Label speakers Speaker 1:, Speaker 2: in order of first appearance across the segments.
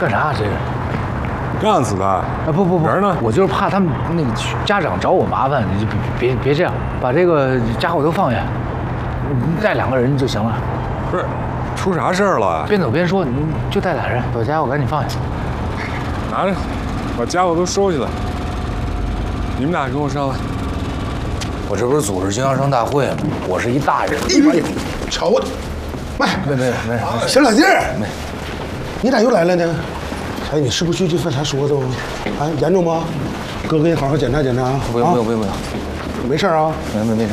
Speaker 1: 干啥这是？
Speaker 2: 干死他！啊
Speaker 1: 不，
Speaker 2: 人呢？
Speaker 1: 我就是怕他们那个家长找我麻烦，你就别这样，把这个家伙都放下，带2个人就行了。
Speaker 2: 不是，出啥事儿了？
Speaker 1: 边走边说，你就带俩人，把家伙赶紧放下。
Speaker 2: 拿着，把家伙都收起来。你们俩跟我上来。
Speaker 1: 我这不是组织经销商大会吗？我是一大人。
Speaker 3: 哎妈呀，瞧我，没，小老弟儿，
Speaker 1: 没，
Speaker 3: 你咋又来了呢？哎，你是不是最近犯啥说的吗？哎，严重吗？哥给你好好检查检查啊。
Speaker 1: 不用，
Speaker 3: 没事啊？
Speaker 1: 没事。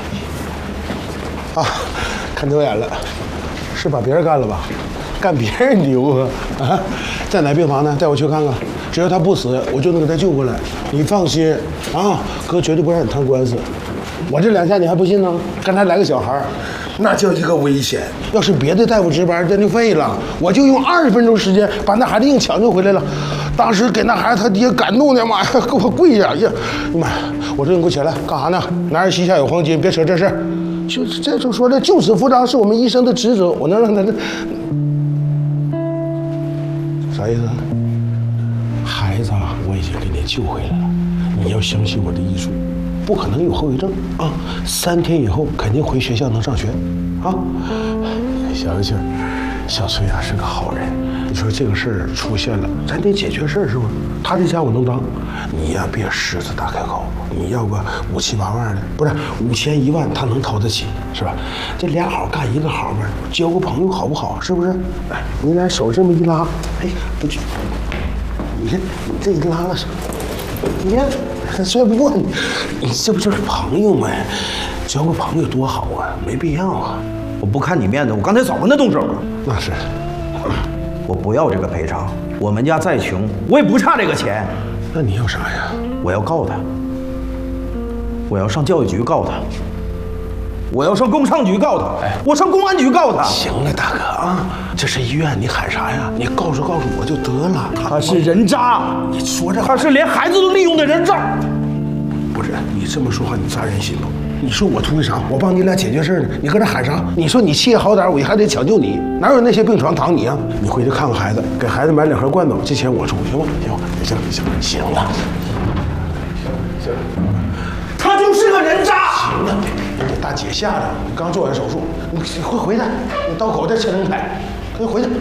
Speaker 3: 啊，看走眼了，是把别人干了吧？干别人牛啊！啊，在哪病房呢？带我去看看。只要他不死，我就能给他救过来。你放心啊，哥绝对不让你摊官司。我这2下你还不信呢？刚才来个小孩，那叫一个危险。要是别的大夫值班，真就废了。我就用20分钟时间把那孩子硬抢救回来了。当时给那孩子他爹感动的妈呀，给我跪下！哎呀妈呀！我说你给我起来，干啥呢？男儿膝下有黄金，别扯这事儿。这就说的救死扶伤是我们医生的职责，我能让他这啥意思？孩子啊，我已经给你救回来了，你要相信我的医术，不可能有后遗症啊。3天以后肯定回学校能上学，啊。小气儿，小崔啊是个好人。你说这个事儿出现了，咱得解决事儿是不是？他这家我能当，你呀别狮子大开口，你要个5、7、8万的，不是5000、1万，他能掏得起是吧？这俩好干一个好嘛，交个朋友好不好？是不是？哎，你俩手这么一拉，哎，不去，你看你这一拉了手，你看摔不过你这不就是朋友吗？交个朋友多好啊，没必要啊。
Speaker 4: 我不看你面子，我刚才早跟他动手了。
Speaker 3: 那是。
Speaker 4: 我不要这个赔偿，我们家再穷，我也不差这个钱。
Speaker 3: 那你要啥呀？
Speaker 4: 我要告他，我要上教育局告他，我要上工商局告他，我上公安局告他。
Speaker 3: 行了，大哥啊，这是医院，你喊啥呀？你告诉我就得了。
Speaker 4: 他是人渣，
Speaker 3: 你说这
Speaker 4: 他是连孩子都利用的人渣。
Speaker 3: 不是你这么说话，你扎人心了。你说我图啥？我帮你俩解决事呢，你搁这喊啥？你说你企业好歹，我还得抢救你，哪有那些病床躺你啊？你回去看看孩子，给孩子买2盒罐头，这钱我出，行吗？行了，
Speaker 4: 他就是个人渣。
Speaker 3: 行了，给大姐吓的，你刚做完手术，你快回去，你刀口再切成排，快回去。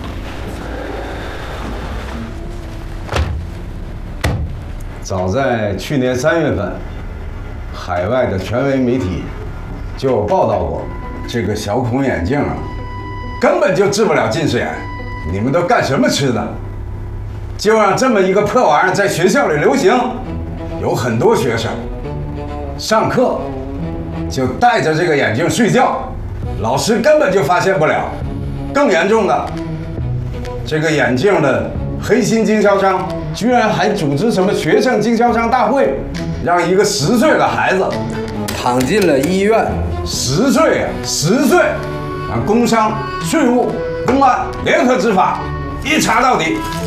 Speaker 5: 早在去年3月份。海外的权威媒体就有报道过，这个小孔眼镜啊，根本就治不了近视眼。你们都干什么吃的？就让这么一个破玩意儿在学校里流行，有很多学生上课就戴着这个眼镜睡觉，老师根本就发现不了。更严重的，这个眼镜的黑心经销商居然还组织什么学生经销商大会。让一个10岁的孩子躺进了医院，10岁啊，10岁，让工商、税务、公安联合执法，一查到底。